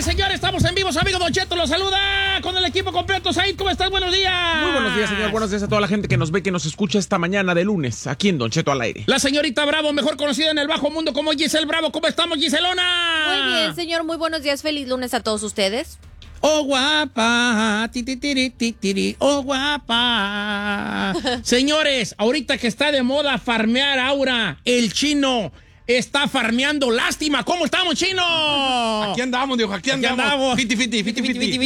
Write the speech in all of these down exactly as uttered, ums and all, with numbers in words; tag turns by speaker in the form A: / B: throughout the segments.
A: señores, estamos en vivo. Su amigo Don Cheto los saluda con el equipo completo. Said, ¿cómo estás? Buenos días.
B: Muy buenos días, señor. Buenos días a toda la gente que nos ve, que nos escucha esta mañana de lunes, aquí en Don Cheto al aire.
A: La señorita Bravo, mejor conocida en el bajo mundo como Giselle Bravo. ¿Cómo estamos, Giselona?
C: Muy bien, señor. Muy buenos días. Feliz lunes a todos ustedes.
A: Oh, guapa, ti, ti, tiri, ti, tiri, oh, guapa. Señores, ahorita que está de moda farmear Aura, el chino está farmeando lástima. ¿Cómo estamos, chino?
B: Aquí andamos, dijo, aquí andamos.
A: Aquí andamos.
B: Fiti, fiti, fiti, fiti.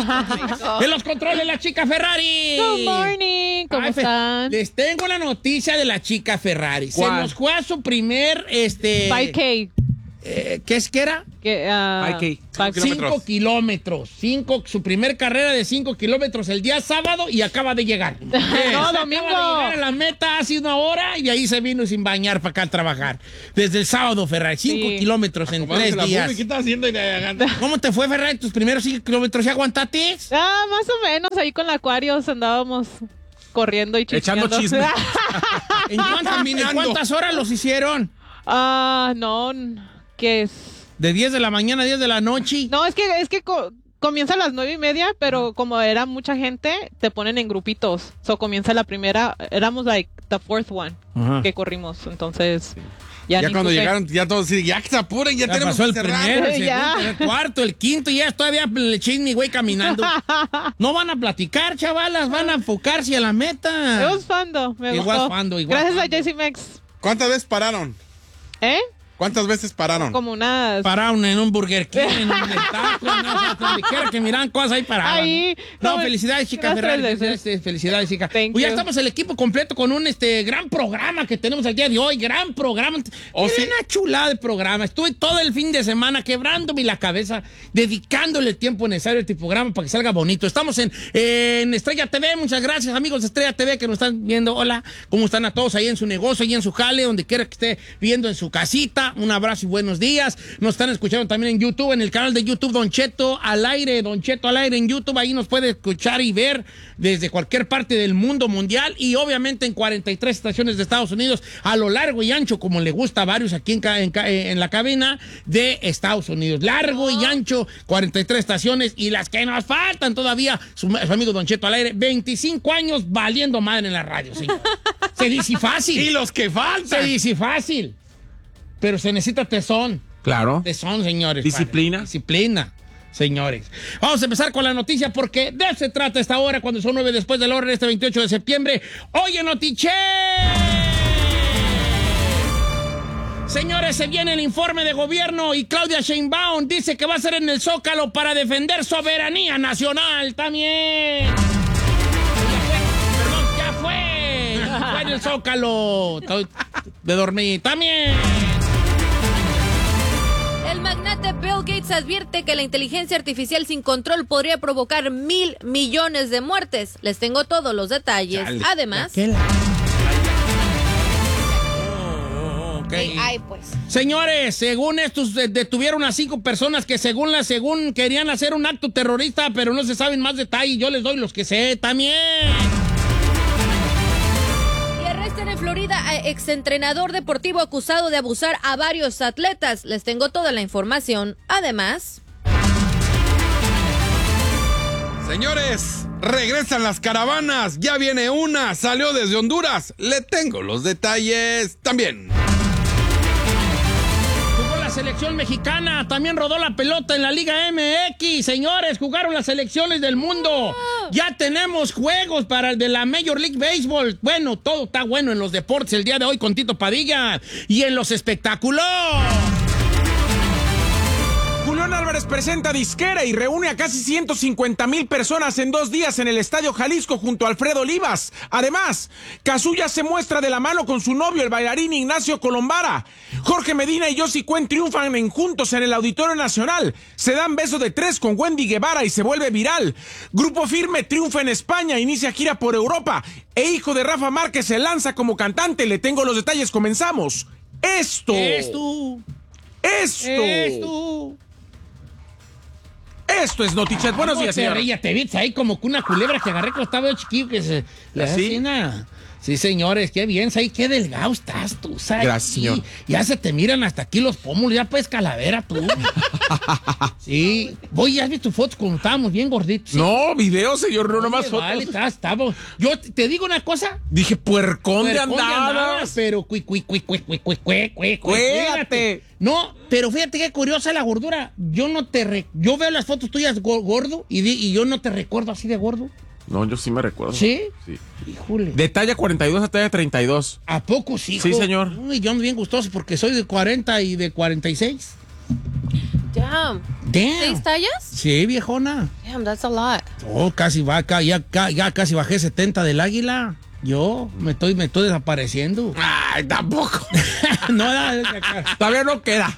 A: En los controles, la chica Ferrari.
D: Good morning, ¿cómo
A: Ay, fe-
D: están?
A: Les tengo la noticia de la chica Ferrari. Se
B: ¿Cuál?
A: nos fue a su primer, este...
D: cinco K.
A: eh, ¿Qué es que era?
D: Que, ah,
B: cinco K.
D: five-
B: Kilómetros.
A: Cinco kilómetros. Cinco, su primer carrera de cinco kilómetros el día sábado y acaba de llegar. Eh,
D: No,
A: se
D: domingo.
A: Acaba de llegar a la meta hace una hora y de ahí se vino sin bañar para acá a trabajar. Desde el sábado, Ferrari. Cinco
D: Sí.
A: kilómetros en tres días.
B: ¿Qué estás haciendo?
A: ¿Cómo te fue, Ferrari? ¿Tus primeros cinco kilómetros? ¿Ya aguantaste?
D: Ah, más o menos, ahí con la Aquarius andábamos corriendo y
B: Echando
D: chismeando.
B: chisme.
A: ¿En cuántas, ¿En cuántas horas los hicieron?
D: Ah, no, ¿qué es?
A: De diez de la mañana a diez de la noche.
D: No, es que es que co- comienza a las nueve y media, pero como era mucha gente, te ponen en grupitos. So comienza la primera, éramos like the fourth one
A: Ajá.
D: que corrimos, entonces ya,
B: Ya
D: ni
B: cuando
D: supe.
B: llegaron, ya todos decían, ya que se apuren, ya,
A: Ya
B: tenemos
A: pasó el
B: que cerrar.
A: primero, el
D: Ya.
A: segundo, el cuarto, el quinto y ya todavía le eché mi güey caminando. No van a platicar, chavalas, van a enfocarse a la meta.
D: It was fun, though. Me
A: Igual
D: gustó.
A: fun, though, igual
D: Gracias
A: fun,
D: a J C Max.
B: ¿Cuántas veces pararon?
D: ¿Eh?
B: ¿Cuántas veces pararon?
D: Como unas...
A: Pararon en un Burger King, en un taco, no, donde quiera que miran cosas ahí paraban.
D: Ahí,
A: No,
D: como-
A: felicidades, chica
D: unas
A: Ferrari.
D: tres veces.
A: Felicidades, felicidades, chica.
D: Thank
A: Pues ya
D: you.
A: estamos el equipo completo con un este gran programa que tenemos el día de hoy. Gran programa.
B: ¿Oh,
A: Era
B: sí?
A: una chulada de programa. Estuve todo el fin de semana quebrándome la cabeza, dedicándole el tiempo necesario a este programa para que salga bonito. Estamos en, en Estrella T V. Muchas gracias, amigos de Estrella T V, que nos están viendo. Hola, ¿cómo están a todos ahí en su negocio, ahí en su jale, donde quiera que esté viendo en su casita? Un abrazo y buenos días. Nos están escuchando también en YouTube, en el canal de YouTube Don Cheto al aire, Don Cheto al aire en YouTube. Ahí nos puede escuchar y ver desde cualquier parte del mundo mundial y obviamente en cuarenta y tres estaciones de Estados Unidos a lo largo y ancho, como le gusta a varios aquí en, ca- en, ca- en la cabina de Estados Unidos. Largo y ancho, cuarenta y tres estaciones y las que nos faltan todavía, su, su amigo Don Cheto al aire, veinticinco años valiendo madre en la radio, señor. Se dice fácil.
B: Y los que
A: Se
B: faltan.
A: dice fácil. Pero se necesita tesón.
B: Claro.
A: Tesón, señores.
B: Disciplina.
A: Padre. Disciplina, señores. Vamos a empezar con la noticia porque de eso se trata esta hora cuando son nueve después de la hora de este veintiocho de septiembre. Oye, Notiche. Señores, se viene el informe de gobierno y Claudia Sheinbaum dice que va a ser en el Zócalo para defender soberanía nacional también. Ya fue, perdón, ya fue. Ya fue en el Zócalo. Estoy de dormir también.
C: El magnate Bill Gates advierte que la inteligencia artificial sin control podría provocar mil millones de muertes. Les tengo todos los detalles.
B: Chale.
C: Además,
A: ¿Qué la- Oh, ok.
C: ay, pues.
A: Señores, según estos eh, detuvieron a cinco personas que según la según querían hacer un acto terrorista, pero no se saben más detalles. Yo les doy los que sé también.
C: Y arrestan en Florida a exentrenador deportivo acusado de abusar a varios atletas. Les tengo toda la información. Además,
B: Señores, regresan las caravanas. Ya viene una. Salió desde Honduras. Le tengo los detalles también.
A: Jugó la selección mexicana, también rodó la pelota en la Liga M X. Señores, jugaron las selecciones del mundo. Ya tenemos juegos para el de la Major League Baseball. Bueno, todo está bueno en los deportes el día de hoy con Tito Padilla. Y en los espectáculos.
E: Julián Álvarez presenta disquera y reúne a casi ciento cincuenta mil personas en dos días en el Estadio Jalisco junto a Alfredo Olivas. Además, Kazuya se muestra de la mano con su novio, el bailarín Ignacio Colombara. Jorge Medina y Yossi Cuen triunfan en juntos en el Auditorio Nacional. Se dan beso de tres con Wendy Guevara y se vuelve viral. Grupo Firme triunfa en España, inicia gira por Europa. E hijo de Rafa Márquez se lanza como cantante. Le tengo los detalles, comenzamos. Esto.
A: Esto.
E: Esto.
A: Esto.
E: Esto es Notichet. Buenos días, señor.
A: Te te viste ahí como que una culebra que agarré cuando estaba yo chiquillo que se... La
E: ¿Sí?
A: asesina. Sí, señores, qué bien, Sai, qué delgado estás tú, Sai.
E: Gracias, señor.
A: Ya se te miran hasta aquí los pómulos, ya pues calavera tú. Sí. Voy, ¿has visto fotos cuando estábamos bien gorditos? ¿Sí?
E: No, video, señor, no
A: Oye,
E: nomás fotos.
A: Vale, está- estamos. Yo te te digo una cosa.
E: Dije, puercón de
A: Puercón de
E: andadas.
A: andadas, pero cui, cui, cui, cui, cui, cui, cui, cui,
E: Cuídate.
A: No, pero fíjate qué curiosa la gordura. Yo no te re- yo veo las fotos tuyas go- gordo y, di- y yo no te recuerdo así de gordo.
E: No, yo sí me recuerdo.
A: ¿Sí?
E: Sí.
A: Híjole.
E: De talla cuarenta y dos a talla treinta y dos.
A: ¿A poco sí?
E: Sí,
A: hijo?
E: señor.
A: Uy, yo ando bien gustoso porque soy de cuarenta y de cuarenta y seis.
C: Damn.
A: Damn.
C: ¿Seis tallas?
A: Sí, viejona.
C: Damn, that's a lot.
A: Oh, casi va acá, ya, ca- ya casi bajé setenta del águila. Yo me estoy, me estoy desapareciendo.
E: Ay, tampoco.
A: No, da, da, da.
E: Todavía no queda.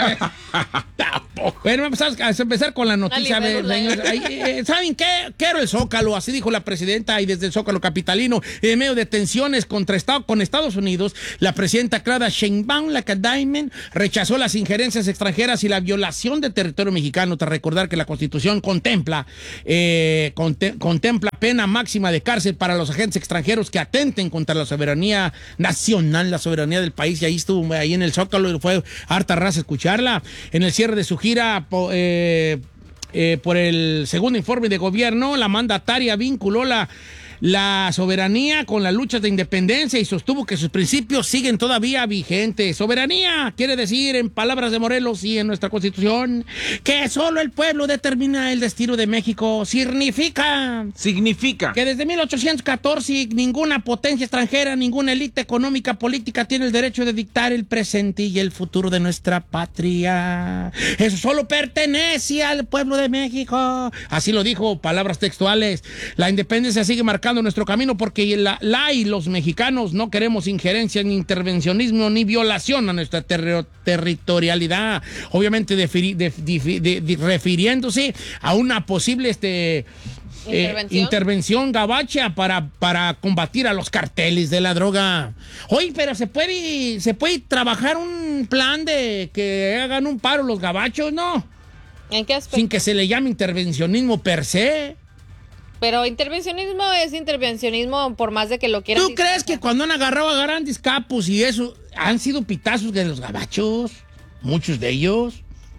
A: Tampoco. Bueno, vamos a empezar con la noticia. A ver,
C: libélula.
A: señores. Ay, eh, ¿saben qué? Quiero el Zócalo, así dijo la presidenta, y desde el Zócalo capitalino, en medio de tensiones contra Estado, con Estados Unidos, la presidenta Claudia Sheinbaum, la Cadaimen, rechazó las injerencias extranjeras y la violación del territorio mexicano, tras recordar que la Constitución contempla, eh, conte- contempla pena máxima de cárcel para los agentes extranjeros que atenten contra la soberanía nacional, la soberanía del país, y ahí estuvo, ahí en el Zócalo, y fue harta raza escucharla. En el cierre de su gira, po- eh, eh, por el segundo informe de gobierno, la mandataria vinculó la, la soberanía con las luchas de independencia y sostuvo que sus principios siguen todavía vigentes. Soberanía quiere decir, en palabras de Morelos y en nuestra Constitución, que solo el pueblo determina el destino de México. Significa
E: Significa.
A: que desde mil ochocientos catorce ninguna potencia extranjera, ninguna élite económica, política tiene el derecho de dictar el presente y el futuro de nuestra patria. Eso solo pertenece al pueblo de México. Así lo dijo, palabras textuales. La independencia sigue marcando nuestro camino porque la, la y los mexicanos no queremos injerencia, ni intervencionismo, ni violación a nuestra terri- territorialidad. Obviamente defiri- de- de- de- de- refiriéndose a una posible este, eh,
C: Intervención.
A: intervención gabacha para, para combatir a los carteles de la droga. Oye, pero se puede, se puede trabajar un plan de que hagan un paro los gabachos, ¿no?
C: ¿En qué aspecto?
A: Sin que se le llame intervencionismo per se.
C: Pero intervencionismo es intervencionismo por más de que lo quieran.
A: ¿Tú crees que cuando han agarrado a grandes capos y eso, han sido pitazos de los gabachos? Muchos de ellos.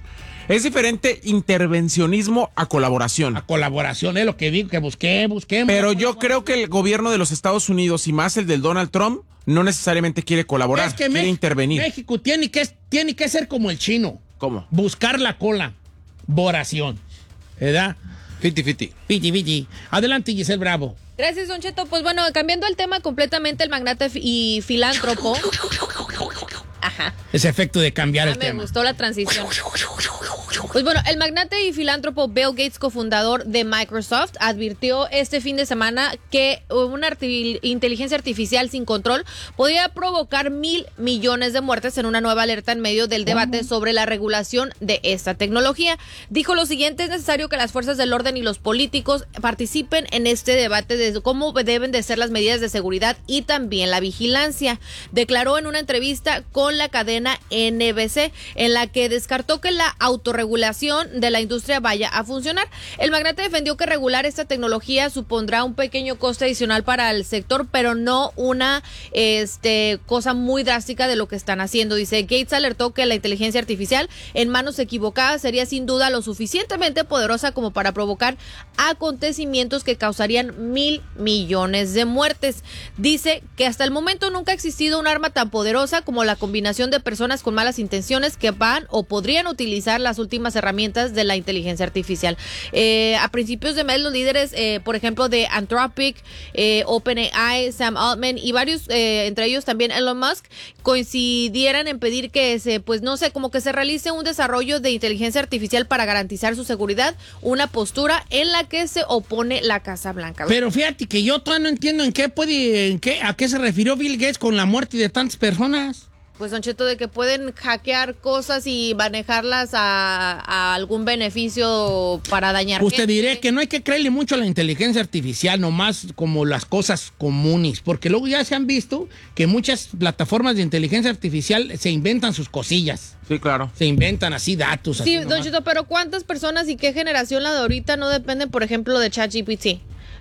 E: Es diferente intervencionismo a colaboración.
A: A colaboración, es lo que digo, que busqué, busquemos.
E: Pero yo creo que el gobierno de los Estados Unidos y más el del Donald Trump no necesariamente quiere colaborar,
A: es que
E: quiere
A: Mex-
E: intervenir.
A: México tiene que, tiene que ser como el chino.
E: ¿Cómo?
A: Buscar la cola. Boración. ¿Verdad?
B: Fiti, fiti.
A: Piti, piti. Adelante, Giselle Bravo.
C: Gracias, Don Cheto. Pues bueno, cambiando el tema completamente, el magnate fi- y filántropo. Ajá.
A: Ese efecto de cambiar
C: Ya
A: el
C: me
A: tema.
C: gustó la transición. Pues bueno, el magnate y filántropo Bill Gates, cofundador de Microsoft, advirtió este fin de semana que una arti- inteligencia artificial sin control podría provocar mil millones de muertes en una nueva alerta en medio del debate sobre la regulación de esta tecnología. Dijo lo siguiente: es necesario que las fuerzas del orden y los políticos participen en este debate de cómo deben de ser las medidas de seguridad y también la vigilancia. Declaró en una entrevista con la cadena N B C, en la que descartó que la autorregulación de la industria vaya a funcionar. El magnate defendió que regular esta tecnología supondrá un pequeño coste adicional para el sector, pero no una este, cosa muy drástica de lo que están haciendo. Dice, Gates alertó que la inteligencia artificial en manos equivocadas sería sin duda lo suficientemente poderosa como para provocar acontecimientos que causarían mil millones de muertes. Dice que hasta el momento nunca ha existido un arma tan poderosa como la combinación de personas con malas intenciones que van o podrían utilizar las últimas herramientas de la inteligencia artificial. Eh, a principios de mes, los líderes, eh, por ejemplo, de Anthropic, eh, OpenAI, Sam Altman y varios, eh, entre ellos también Elon Musk, coincidieran en pedir que se, pues no sé, como que se realice un desarrollo de inteligencia artificial para garantizar su seguridad, una postura en la que se opone la Casa Blanca.
A: Pero fíjate que yo todavía no entiendo en qué puede, en qué, a qué se refirió Bill Gates con la muerte de tantas personas.
C: Pues, Don Cheto, de que pueden hackear cosas y manejarlas a, a algún beneficio para dañar
A: Pues te
C: gente.
A: diré que no hay que creerle mucho a la inteligencia artificial, nomás como las cosas comunes, porque luego ya se han visto que muchas plataformas de inteligencia artificial se inventan sus cosillas,
E: Sí, claro.
A: se inventan así datos.
C: Sí,
A: así
C: Don
A: nomás.
C: Cheto, pero ¿cuántas personas y qué generación la de ahorita no dependen, por ejemplo, de ChatGPT?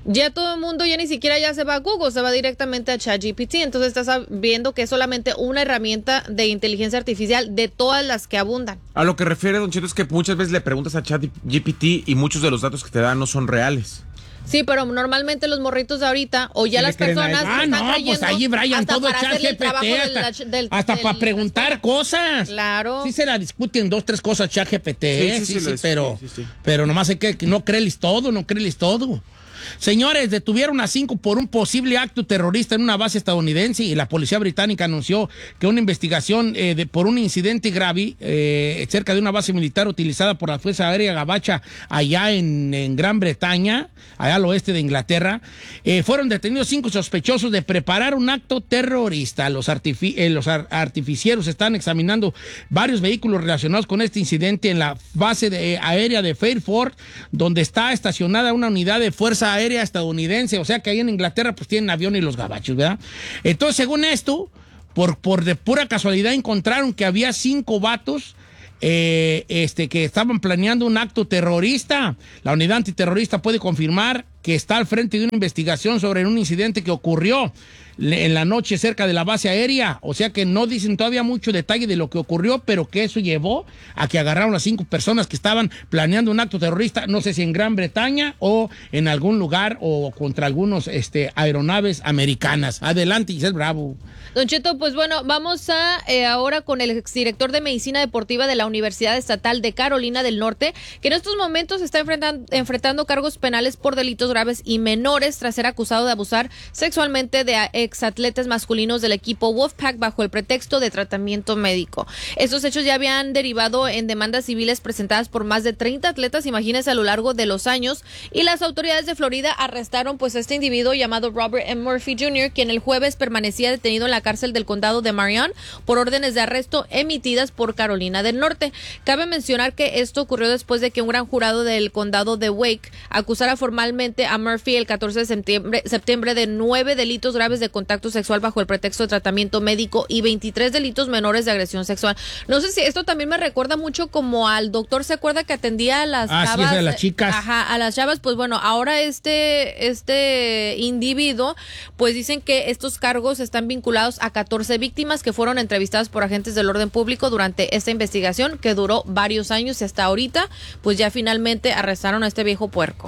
C: Ya todo el mundo ya ni siquiera ya se va a Google, se va directamente a ChatGPT. Entonces estás viendo que es solamente una herramienta de inteligencia artificial de todas las que abundan.
E: A lo que refiere, Don Cheto, es que muchas veces le preguntas a ChatGPT y muchos de los datos que te dan no son reales.
C: Sí, pero normalmente los morritos de ahorita o ya
A: ¿Qué
C: las
A: le creen a
C: personas
A: eso? Ah,
C: están
A: no,
C: creyendo
A: pues ahí, Brian,
C: hasta
A: todo
C: para hacerle el trabajo
A: ChatGPT,
C: del-
A: hasta,
C: del-
A: hasta
C: del-
A: para preguntar cosas.
C: Claro.
A: Sí se la discuten dos, tres cosas ChatGPT, ¿eh?
E: Sí,
A: sí,
E: sí,
A: sí,
E: sí, lo-
A: pero,
E: sí, sí, sí.
A: pero nomás hay que, que no creerles todo, no creerles todo. Señores, detuvieron a cinco por un posible acto terrorista en una base estadounidense y la policía británica anunció que una investigación eh, de, por un incidente grave eh, cerca de una base militar utilizada por la Fuerza Aérea Gabacha allá en, en Gran Bretaña, allá al oeste de Inglaterra, eh, fueron detenidos cinco sospechosos de preparar un acto terrorista. Los, artifi eh, los ar artificieros están examinando varios vehículos relacionados con este incidente en la base de, eh, aérea de Fairford, donde está estacionada una unidad de Fuerza Aérea estadounidense. O sea que ahí en Inglaterra pues tienen aviones los gabachos, ¿verdad? Entonces, según esto, por, por de pura casualidad encontraron que había cinco vatos eh, este, que estaban planeando un acto terrorista. La unidad antiterrorista puede confirmar que está al frente de una investigación sobre un incidente que ocurrió en la noche cerca de la base aérea. O sea que no dicen todavía mucho detalle de lo que ocurrió, pero que eso llevó a que agarraron a cinco personas que estaban planeando un acto terrorista, no sé si en Gran Bretaña o en algún lugar o contra algunos este, aeronaves americanas. Adelante, Giselle Bravo.
C: Don Cheto, pues bueno, vamos a eh, ahora con el exdirector de Medicina Deportiva de la Universidad Estatal de Carolina del Norte, que en estos momentos está enfrentando, enfrentando cargos penales por delitos graves y menores tras ser acusado de abusar sexualmente de exatletas masculinos del equipo Wolfpack bajo el pretexto de tratamiento médico. Estos hechos ya habían derivado en demandas civiles presentadas por más de treinta atletas, imagínense, a lo largo de los años, y las autoridades de Florida arrestaron pues a este individuo llamado Robert M. Murphy junior, quien el jueves permanecía detenido en la cárcel del condado de Marion por órdenes de arresto emitidas por Carolina del Norte. Cabe mencionar que esto ocurrió después de que un gran jurado del condado de Wake acusara formalmente a Murphy el catorce de septiembre, septiembre de nueve delitos graves de contacto sexual bajo el pretexto de tratamiento médico y veintitrés delitos menores de agresión sexual. No sé si esto también me recuerda mucho como al doctor, ¿se acuerda que atendía a las
A: Ah, sí,
C: chavas?
A: es de las chicas.
C: Ajá, a las chavas. Pues bueno, ahora este, este individuo, pues dicen que estos cargos están vinculados a catorce víctimas que fueron entrevistadas por agentes del orden público durante esta investigación que duró varios años y hasta ahorita, pues ya finalmente arrestaron a este viejo puerco.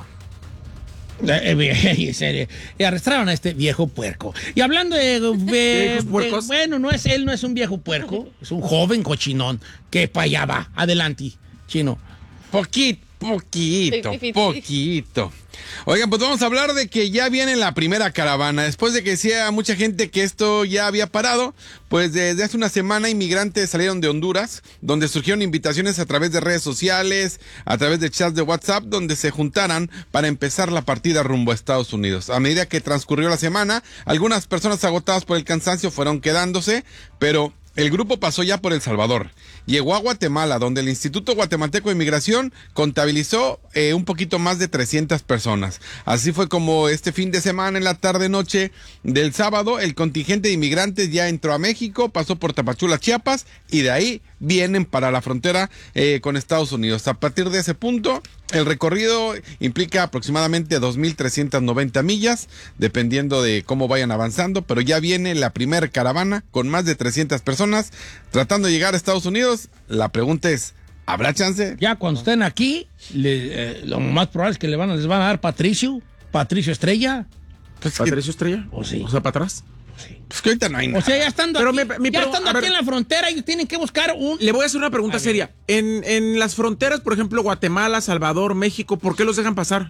A: En serio, y arrestaron a este viejo puerco. Y hablando de, de-
E: ¿Viejos
A: de-
E: puercos?
A: bueno, no es él, no es un viejo puerco, es un joven cochinón que para allá va. Adelante, Chino.
B: Poquito, poquito,
C: Sí, sí, sí.
B: poquito. Oigan, pues vamos a hablar de que ya viene la primera caravana. Después de que decía mucha gente que esto ya había parado, pues desde hace una semana inmigrantes salieron de Honduras, donde surgieron invitaciones a través de redes sociales, a través de chats de WhatsApp, donde se juntaran para empezar la partida rumbo a Estados Unidos. A medida que transcurrió la semana, algunas personas agotadas por el cansancio fueron quedándose, pero el grupo pasó ya por El Salvador. Llegó a Guatemala, donde el Instituto Guatemalteco de Inmigración contabilizó eh, un poquito más de trescientas personas. Así fue como este fin de semana, en la tarde-noche del sábado, el contingente de inmigrantes ya entró a México, pasó por Tapachula, Chiapas, y de ahí vienen para la frontera eh, con Estados Unidos. A partir de ese punto, el recorrido implica aproximadamente dos mil trescientas noventa millas, dependiendo de cómo vayan avanzando, pero ya viene la primera caravana con más de trescientas personas tratando de llegar a Estados Unidos. La pregunta es, ¿habrá chance?
A: Ya cuando estén aquí, le- eh, lo más probable es que le van, a- les van a dar Patricio, Patricio Estrella.
B: Pues, que,
E: ¿Patricio Estrella?
A: ¿O sí?
E: O sea, para atrás.
B: pues que ahorita no hay nada.
A: O sea, ya estando
E: Pero
A: aquí,
E: mi- mi
A: ya
E: pregun-
A: estando
E: a
A: aquí
E: ver.
A: en la frontera, ellos tienen que buscar un...
E: Le voy a hacer una pregunta seria. En, en las fronteras, por ejemplo, Guatemala, Salvador, México, ¿por qué los dejan pasar?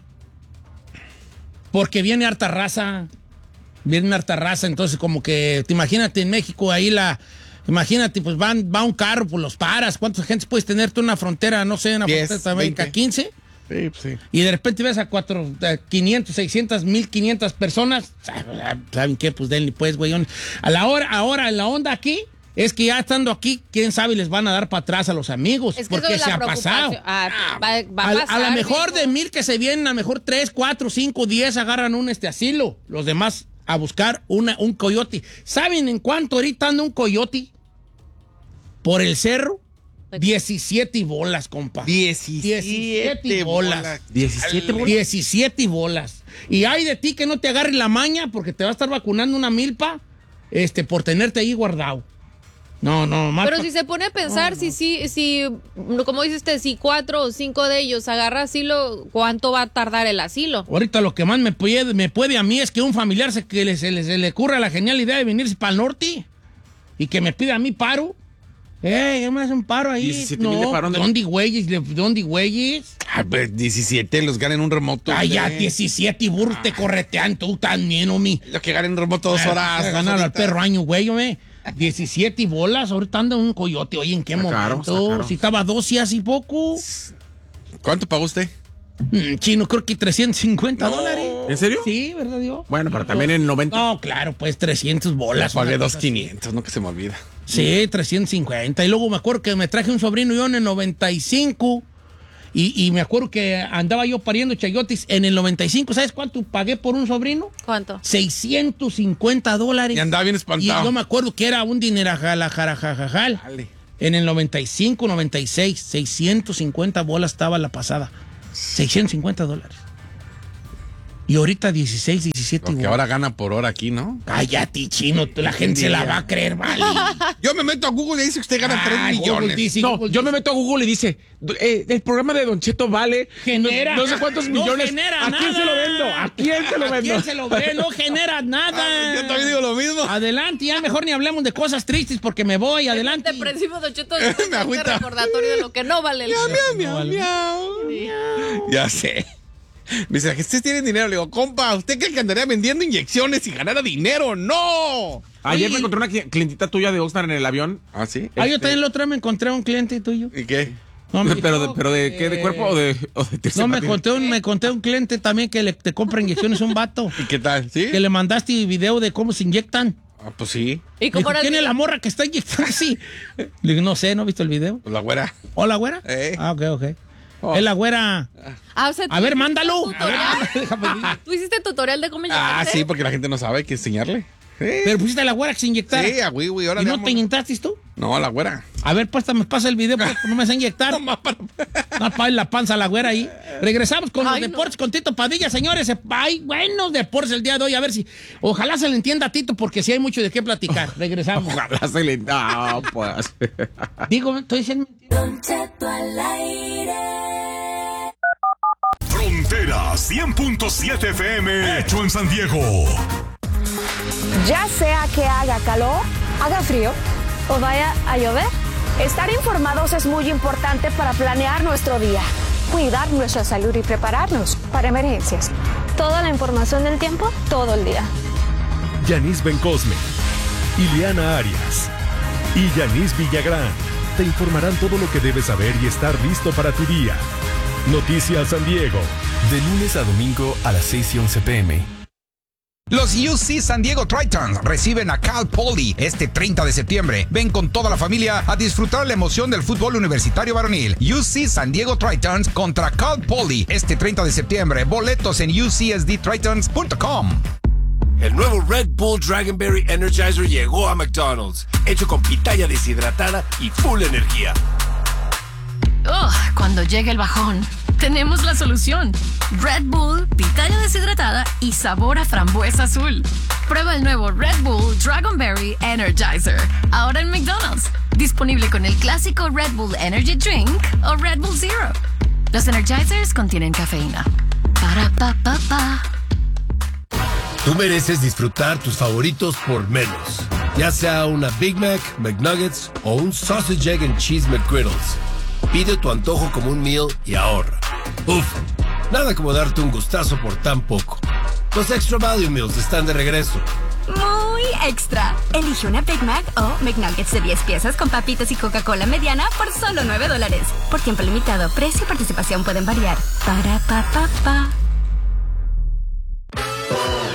A: Porque viene harta raza. Viene harta raza, entonces como que, te imagínate en México ahí la... Imagínate, pues van, va un carro, pues los paras. ¿Cuántas gente puedes tener tú en una frontera? No sé, en una
B: diez,
A: frontera también,
B: veinte.
A: quince.
B: Sí, pues sí.
A: Y de repente ves a cuatro, a quinientos, seiscientos, mil quinientas personas. ¿Saben qué? Pues denle, pues, güey. A la hora, ahora, en la onda aquí, es que ya estando aquí, quién sabe, les van a dar para atrás a los amigos.
C: Es que eso
A: porque
C: es la
A: se ha
C: preocupación.
A: pasado.
C: Ah, va, va
A: a,
C: a
A: a
C: pasar,
A: lo mejor
C: mijo.
A: de mil que se vienen, a lo mejor tres, cuatro, cinco, diez agarran un este asilo. Los demás a buscar una, un coyote. ¿Saben en cuánto ahorita anda un coyote? Por el cerro, diecisiete bolas, compa.
B: diecisiete
A: diecisiete bolas.
E: diecisiete bolas.
A: diecisiete bolas. Y hay de ti que no te agarre la maña porque te va a estar vacunando una milpa este, por tenerte ahí guardado. No, no, más.
C: Pero si se pone a pensar, no, no. si, si, si, como dice usted, si cuatro o cinco de ellos agarra asilo, ¿cuánto va a tardar el asilo?
A: Ahorita lo que más me puede, me puede a mí es que un familiar se, que le, se, le, se le ocurra la genial idea de venirse para el norte y que me pida a mí paro. Eh, ¿qué me hace un paro ahí?
E: diecisiete mil de paro.
A: ¿Dónde güeyes? ¿Dónde güeyes?
B: Ah, pues diecisiete los ganan un remoto.
A: Ay, ya, diecisiete y burros te corretean tú también, homie.
B: Los que ganan remoto dos horas.
A: Ganar al perro año, güey, homie. diecisiete y bolas, ahorita anda un coyote. Oye, ¿en qué
E: está
A: momento?
E: Caro, caro.
A: Si estaba doce y hace poco.
B: ¿Cuánto pagó usted?
A: Mm, chino, creo que trescientos cincuenta
B: no.
A: dólares.
E: ¿En serio?
A: Sí, ¿verdad, Dios?
E: Bueno, pero también en noventa.
A: No, claro, pues trescientos bolas.
B: Pagué dos quinientos, no que se me olvida.
A: Sí, trescientos cincuenta. Y luego me acuerdo que me traje un sobrino yo en el noventa y cinco. Y, y me acuerdo que andaba yo pariendo chayotes en el noventa y cinco. ¿Sabes cuánto pagué por un sobrino?
C: ¿Cuánto?
A: seiscientos cincuenta dólares.
B: Y andaba bien espantado.
A: Y yo me acuerdo que era un dinerajalajarajajal.
B: Dale.
A: En el noventa y cinco, noventa y seis, seiscientos cincuenta bolas estaba la pasada. seiscientos cincuenta dólares. Y ahorita dieciséis, diecisiete.
B: Porque ahora gana por hora aquí, ¿no?
A: Cállate, chino. La gente se la va a creer, vale.
B: Yo me meto a Google y dice que usted gana tres
A: Ah,
B: millones.
A: Google dice,
E: No,
A: Google
E: yo me
A: dice.
E: meto a Google y dice, eh, el programa de Don Cheto vale
A: Genera.
E: no, no sé cuántos
A: No
E: millones.
A: genera
E: ¿A quién
A: nada.
E: se lo vendo? ¿A quién se lo
A: ¿A
E: vendo?
A: quién se lo ve? No genera nada.
B: Ah, yo también digo lo mismo.
A: Adelante, ya mejor ni hablemos de cosas tristes porque me voy. Adelante.
C: Depresivo, Don Cheto,
B: Me
C: este
B: agüita.
C: recordatorio de lo que no vale el
B: Miau, miau, miau. Ya sé. Me dice, ¿ustedes tienen dinero? Le digo, compa, ¿usted cree que andaría vendiendo inyecciones y ganara dinero? ¡No!
E: Ayer
A: Oye,
E: me encontré una cli- clientita tuya de Oxnard en el avión.
B: ¿Ah, sí?
A: Ah, yo
E: Este-
A: también el otro día me encontré a un cliente tuyo.
B: ¿Y qué?
A: No, me
E: pero, de,
A: dijo
E: pero de
A: que-
E: qué, de cuerpo o de, o de tercer
A: No, me
E: partido?
A: conté, un, me conté un cliente también que le, te compra inyecciones, un vato.
B: ¿Y qué tal? ¿Sí?
A: Que le mandaste video de cómo se inyectan.
B: Ah, pues sí.
C: ¿Y
A: Dijo,
C: cómo era el
A: ¿quién es
C: video?
A: la morra que está inyectando así? Le digo, no sé, ¿no he visto el video?
B: Pues la güera.
A: ¿Hola, güera?
B: Eh.
A: Ah, ok, ok.
B: Oh.
A: Es la güera.
C: Ah, o sea,
A: A ver,
C: ¿tú
A: mándalo.
C: hiciste
A: A ver,
C: tutorial?
A: déjame ver.
C: ¿Tú hiciste tutorial de cómo
B: Ah,
C: inyectarse?
B: sí, porque la gente no sabe, hay que enseñarle. Sí,
A: Pero pusiste a la güera que se inyectara.
B: sí, a güey, güey, ahora
A: ¿Y
B: le
A: no
B: damos-
A: te inyectaste tú?
B: No, la güera.
A: A ver, pues me pasa el video, pues, no me vas a inyectar.
B: No, más para-
A: No, para la panza a la güera ahí. Regresamos con
C: Ay,
A: los
C: no.
A: deportes con Tito Padilla, señores. Hay buenos deportes el día de hoy. A ver si. Ojalá se le entienda a Tito, porque sí hay mucho de qué platicar. Regresamos.
E: Ojalá se le... No, pues...
A: Digo, estoy diciendo mentira.
F: Don Cheto al aire.
G: Frontera cien punto siete F M, hecho en San Diego.
H: Ya sea que haga calor, haga frío o vaya a llover, estar informados es muy importante para planear nuestro día, cuidar nuestra salud y prepararnos para emergencias. Toda la información del tiempo, todo el día.
I: Yanis Bencosme, Ileana Arias y Yanis Villagrán te informarán todo lo que debes saber y estar listo para tu día. Noticias San Diego.
J: De lunes a domingo a las seis y once pm.
K: Los U C San Diego Tritons reciben a Cal Poly este treinta de septiembre. Ven con toda la familia a disfrutar la emoción del fútbol universitario varonil. U C San Diego Tritons contra Cal Poly este treinta de septiembre. Boletos en u c s d tritons punto com.
J: El nuevo Red Bull Dragonberry Energizer llegó a McDonald's, hecho con pitaya deshidratada y full energía.
L: Oh, cuando llegue el bajón, tenemos la solución. Red Bull, pitaya deshidratada y sabor a frambuesa azul. Prueba el nuevo Red Bull Dragonberry Energizer, ahora en McDonald's. Disponible con el clásico Red Bull Energy Drink o Red Bull Zero. Los Energizers contienen cafeína. Para pa pa pa.
J: Tú mereces disfrutar tus favoritos por menos. Ya sea una Big Mac, McNuggets o un Sausage, Egg and Cheese McGriddles. Pide tu antojo como un meal y ahorra. Uf, nada como darte un gustazo por tan poco. Los Extra Value Meals están de regreso.
M: Muy extra. Elige una Big Mac o McNuggets de diez piezas con papitas y Coca-Cola mediana por solo nueve dólares. Por tiempo limitado, precio y participación pueden variar. Para pa pa pa.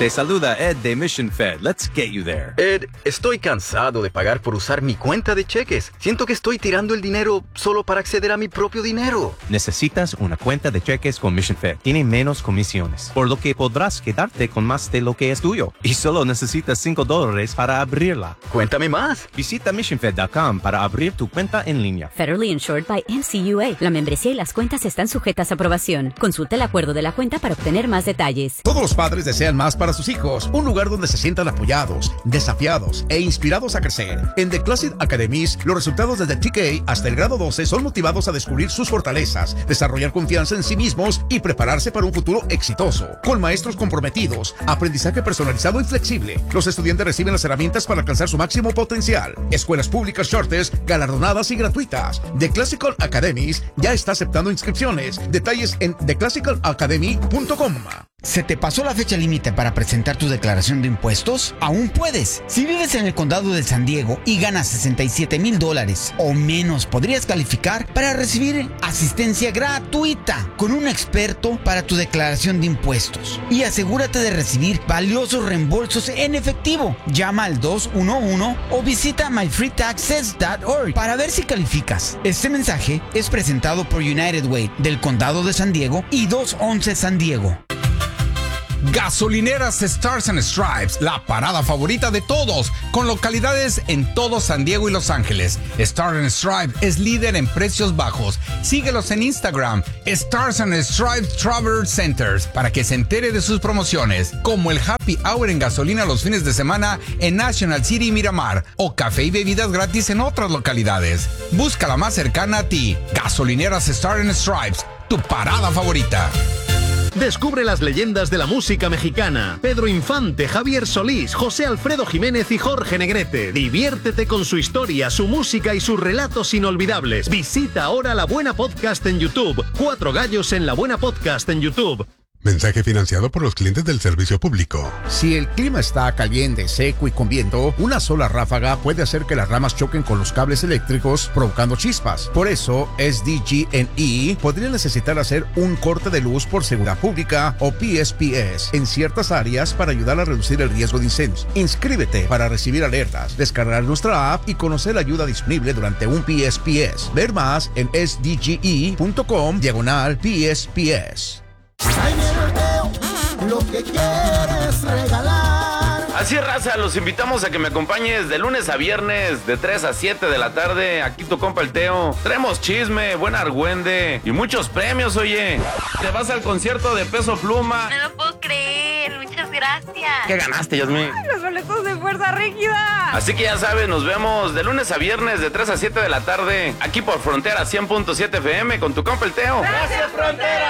N: Te saluda Ed de Mission Fed. Let's get you there.
O: Ed, estoy cansado de pagar por usar mi cuenta de cheques. Siento que estoy tirando el dinero solo para acceder a mi propio dinero.
N: Necesitas una cuenta de cheques con Mission Fed. Tiene menos comisiones, por lo que podrás quedarte con más de lo que es tuyo. Y solo necesitas cinco dólares para abrirla.
O: Cuéntame más.
N: Visita mission fed punto com para abrir tu cuenta en línea.
P: Federally insured by N C U A. La membresía y las cuentas están sujetas a aprobación. Consulta el acuerdo de la cuenta para obtener más detalles.
Q: Todos los padres desean más para sus hijos. Un lugar donde se sientan apoyados, desafiados e inspirados a crecer. En The Classic Academies, los resultados desde T K hasta el grado doce son motivados a descubrir sus fortalezas, desarrollar confianza en sí mismos y prepararse para un futuro exitoso. Con maestros comprometidos, aprendizaje personalizado y flexible, los estudiantes reciben las herramientas para alcanzar su máximo potencial. Escuelas públicas Charters, galardonadas y gratuitas. The Classical Academies ya está aceptando inscripciones. Detalles en the classical academy punto com.
R: ¿Se te pasó la fecha límite para presentar tu declaración de impuestos? Aún puedes. Si vives en el condado de San Diego y ganas sesenta y siete mil dólares o menos, podrías calificar para recibir asistencia gratuita con un experto para tu declaración de impuestos. Y asegúrate de recibir valiosos reembolsos en efectivo. Llama al dos uno uno o visita my free taxes punto org para ver si calificas. Este mensaje es presentado por United Way del condado de San Diego y doscientos once San Diego.
K: Gasolineras Stars and Stripes, la parada favorita de todos, con localidades en todo San Diego y Los Ángeles. Stars and Stripes es líder en precios bajos. Síguelos en Instagram, Stars and Stripes Travel Centers, para que se entere de sus promociones, como el Happy Hour en gasolina los fines de semana en National City y Miramar, o café y bebidas gratis en otras localidades. Busca la más cercana a ti. Gasolineras Stars and Stripes, tu parada favorita.
S: Descubre las leyendas de la música mexicana. Pedro Infante, Javier Solís, José Alfredo Jiménez y Jorge Negrete. Diviértete con su historia, su música y sus relatos inolvidables. Visita ahora La Buena Podcast en YouTube. Cuatro gallos en La Buena Podcast en YouTube.
T: Mensaje financiado por los clientes del servicio público.
Q: Si el clima está caliente, seco y con viento, una sola ráfaga puede hacer que las ramas choquen con los cables eléctricos, provocando chispas. Por eso, S D G and E podría necesitar hacer un corte de luz por seguridad pública o P S P S en ciertas áreas para ayudar a reducir el riesgo de incendios. Inscríbete para recibir alertas, descargar nuestra app y conocer la ayuda disponible durante un P S P S. Ver más en S D G E punto com diagonal P S P S.
U: Ahí viene el Teo, lo que quieres regalar.
V: Así es, raza, los invitamos a que me acompañes de lunes a viernes de tres a siete de la tarde. Aquí tu compa el Teo. Traemos chisme, buen argüende y muchos premios, oye. Te vas al concierto de Peso Pluma.
W: No lo puedo creer, muchas gracias.
V: ¿Qué ganaste, Yasmín?
W: Los boletos de Fuerza Rígida.
V: Así que ya sabes, nos vemos de lunes a viernes de tres a siete de la tarde. Aquí por Frontera cien punto siete F M con tu compa el Teo.
U: ¡Gracias, Frontera!